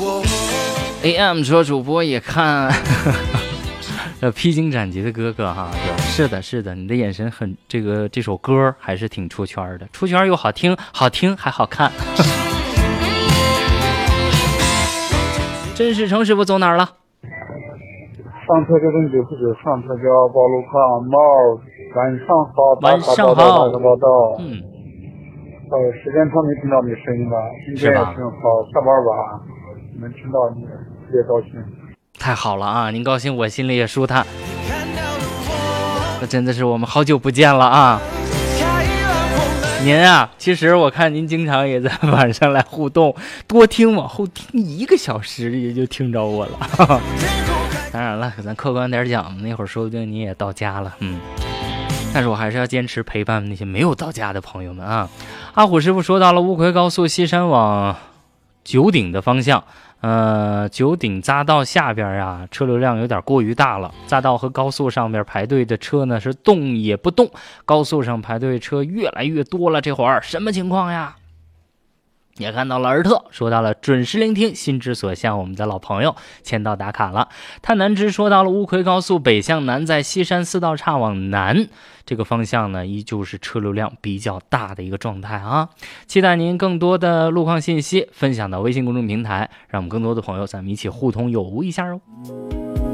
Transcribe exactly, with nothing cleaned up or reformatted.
A M 说主播也看呃披荆斩棘的哥哥哈，对，是的，是的，你的眼神很这个这首歌还是挺出圈的，出圈又好听，好听还好看。真实诚师傅走哪儿了？ 上车就跟九十九上车叫报路看帽，晚上好， 晚上好， 报道。 嗯， 呃，时间长没听到你声音了，今天也挺好，下班吧，能听到你，特别高兴。 太好了啊！您高兴，我心里也舒坦。那真的是我们好久不见了啊！您啊，其实我看您经常也在晚上来互动，多听往后听一个小时也就听着我了。当然了，咱客观点讲，那会儿说不定你也到家了，嗯。但是我还是要坚持陪伴那些没有到家的朋友们啊。阿虎师傅说到了乌奎高速西山往九鼎的方向。呃，九鼎匝道下边啊，车流量有点过于大了。匝道和高速上边排队的车呢是动也不动，高速上排队车越来越多了。这会儿什么情况呀？也看到了尔特说到了准时聆听，心之所向，我们的老朋友签到打卡了。探南之说到了乌奎高速北向南，在西山四道岔往南这个方向呢，依旧是车流量比较大的一个状态啊。期待您更多的路况信息分享到微信公众平台，让我们更多的朋友咱们一起互通有无一下哦。